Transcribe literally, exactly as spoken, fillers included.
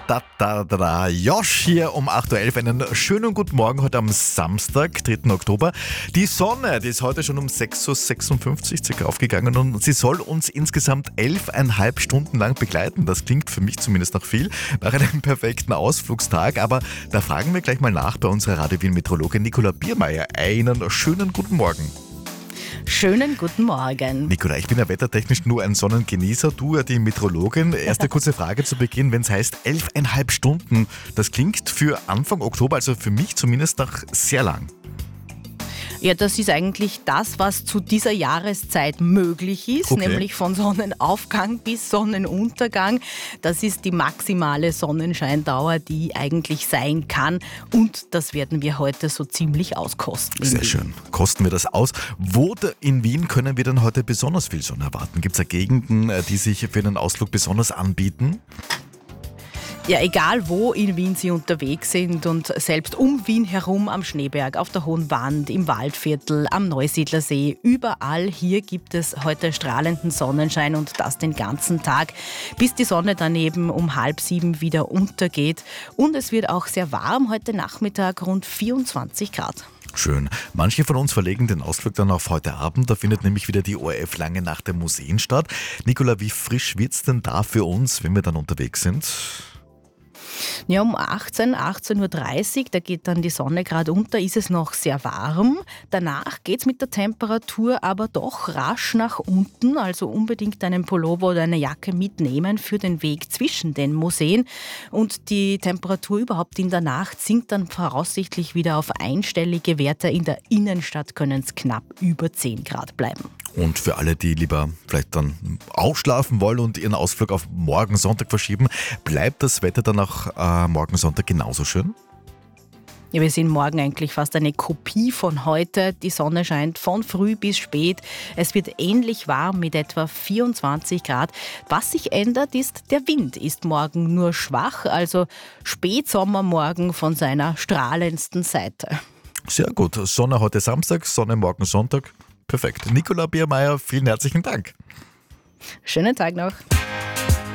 Da, da, da, da. Josh hier um acht Uhr elf. Einen schönen guten Morgen heute am Samstag, dritten Oktober. Die Sonne, die ist heute schon um sechs Uhr sechsundfünfzig circa aufgegangen und sie soll uns insgesamt elfeinhalb Stunden lang begleiten. Das klingt für mich zumindest noch viel, nach einem perfekten Ausflugstag. Aber da fragen wir gleich mal nach bei unserer Radio Wien-Meteorologin Nicola Biermeier. Einen schönen guten Morgen. Schönen guten Morgen. Nicola, ich bin ja wettertechnisch nur ein Sonnengenießer, du ja die Meteorologin. Erste kurze Frage zu Beginn, wenn es heißt elfeinhalb Stunden, das klingt für Anfang Oktober, also für mich zumindest, nach sehr lang. Ja, das ist eigentlich das, was zu dieser Jahreszeit möglich ist, Okay. nämlich von Sonnenaufgang bis Sonnenuntergang. Das ist die maximale Sonnenscheindauer, die eigentlich sein kann, und das werden wir heute so ziemlich auskosten. Sehr schön. Kosten wir das aus. Wo in Wien können wir denn heute besonders viel Sonne erwarten? Gibt es da Gegenden, die sich für einen Ausflug besonders anbieten? Ja, egal wo in Wien Sie unterwegs sind und selbst um Wien herum am Schneeberg, auf der Hohen Wand, im Waldviertel, am Neusiedlersee, überall hier gibt es heute strahlenden Sonnenschein und das den ganzen Tag, bis die Sonne dann eben um halb sieben wieder untergeht. Und es wird auch sehr warm, heute Nachmittag rund vierundzwanzig Grad. Schön. Manche von uns verlegen den Ausflug dann auf heute Abend. Da findet nämlich wieder die O R F Lange Nacht der Museen statt. Nicola, wie frisch wird's denn da für uns, wenn wir dann unterwegs sind? Ja, um achtzehn, achtzehn Uhr dreißig, da geht dann die Sonne gerade unter, ist es noch sehr warm. Danach geht es mit der Temperatur aber doch rasch nach unten, also unbedingt einen Pullover oder eine Jacke mitnehmen für den Weg zwischen den Museen. Und die Temperatur überhaupt in der Nacht sinkt dann voraussichtlich wieder auf einstellige Werte. In der Innenstadt können es knapp über zehn Grad bleiben. Und für alle, die lieber vielleicht dann ausschlafen wollen und ihren Ausflug auf morgen Sonntag verschieben, bleibt das Wetter dann auch äh, morgen Sonntag genauso schön? Ja, wir sehen morgen eigentlich fast eine Kopie von heute. Die Sonne scheint von früh bis spät. Es wird ähnlich warm mit etwa vierundzwanzig Grad. Was sich ändert, ist, der Wind ist morgen nur schwach, also Spätsommermorgen von seiner strahlendsten Seite. Sehr gut. Sonne heute Samstag, Sonne morgen Sonntag. Perfekt. Nicola Biermeier, vielen herzlichen Dank. Schönen Tag noch.